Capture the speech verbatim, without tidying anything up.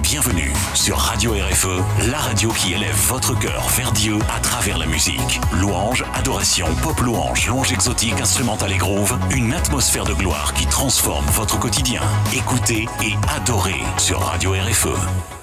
Bienvenue sur Radio R F E, la radio qui élève votre cœur vers Dieu à travers la musique. Louange, adoration, pop louange, louange exotique, instrumentale et groove, une atmosphère de gloire qui transforme votre quotidien. Écoutez et adorez sur Radio R F E.